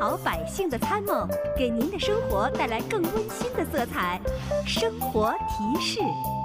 好百姓的参谋，给您的生活带来更温馨的色彩。生活提示。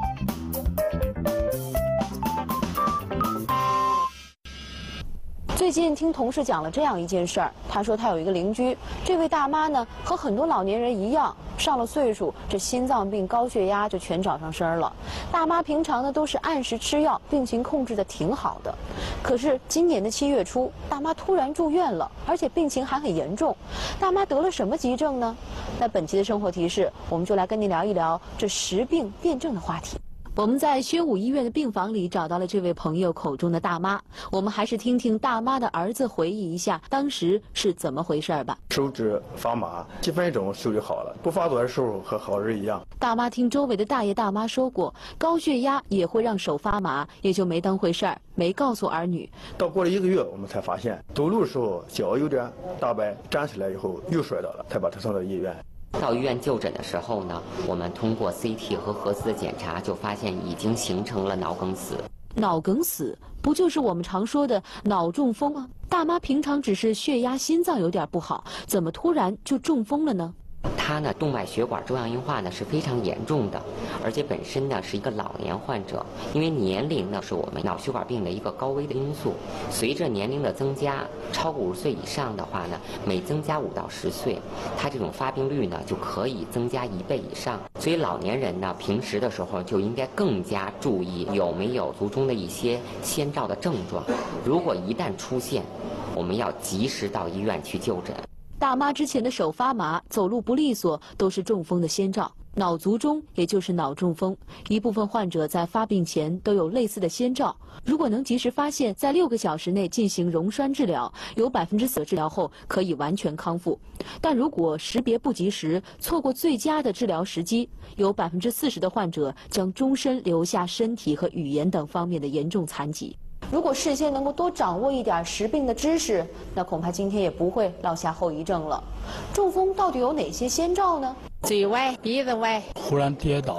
最近听同事讲了这样一件事儿，他说他有一个邻居，这位大妈呢和很多老年人一样，上了岁数，这心脏病、高血压就全找上身了。大妈平常呢都是按时吃药，病情控制得挺好的。可是今年的7月初，大妈突然住院了，而且病情还很严重。大妈得了什么急症呢？那本期的生活提示，我们就来跟您聊一聊这实病辩证的话题。我们在宣武医院的病房里找到了这位朋友口中的大妈，我们还是听听大妈的儿子回忆一下当时是怎么回事吧。 手指发麻，几分钟手就好了，不发作的时候和好人一样。 大妈听周围的大爷大妈说过，高血压也会让手发麻，也就没当回事儿，没告诉儿女。 到过了1个月，我们才发现走路的时候脚有点大白，站起来以后又摔倒了，才把他送到医院。 到医院就诊的时候呢，我们通过 CT 和核磁的检查，就发现已经形成了脑梗死。 脑梗死不就是我们常说的脑中风吗？大妈平常只是血压、心脏有点不好，怎么突然就中风了呢？ 他呢，动脉血管粥样硬化呢是非常严重的，而且本身呢是一个老年患者，因为年龄呢是我们脑血管病的一个高危的因素。随着年龄的增加，超过50岁以上的话呢，每增加5到10岁，他这种发病率呢就可以增加1倍以上。所以老年人呢，平时的时候就应该更加注意有没有卒中的一些先兆的症状，如果一旦出现，我们要及时到医院去就诊。 大妈之前的手发麻、走路不利索，都是中风的先兆。脑卒中也就是脑中风，一部分患者在发病前都有类似的先兆。如果能及时发现，在6个小时内进行溶栓治疗，有40%治疗后可以完全康复。但如果识别不及时，错过最佳的治疗时机，有40%的患者将终身留下身体和语言等方面的严重残疾。如果事先能够多掌握一点实病的知识，那恐怕今天也不会落下后遗症了。中风到底有哪些先兆呢？ 嘴歪、鼻子歪， 忽然跌倒。